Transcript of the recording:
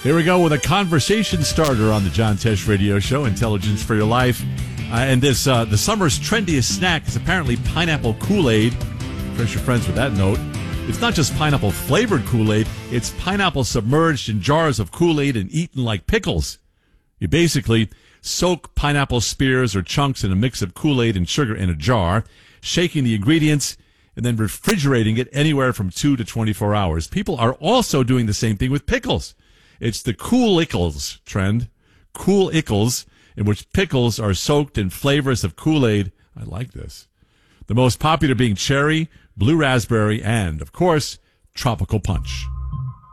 Here we go with a conversation starter on the John Tesh Radio Show, Intelligence for Your Life. And this, the summer's trendiest snack is apparently pineapple Kool-Aid. Fresh your friends with that note. It's not just pineapple-flavored Kool-Aid. It's pineapple submerged in jars of Kool-Aid and eaten like pickles. You basically soak pineapple spears or chunks in a mix of Kool-Aid and sugar in a jar, shaking the ingredients, and then refrigerating it anywhere from 2 to 24 hours. People are also doing the same thing with pickles. It's the Kool-Ickles trend. Kool-Ickles, in which pickles are soaked in flavors of Kool-Aid. I like this. The most popular being cherry, blue raspberry, and, of course, tropical punch.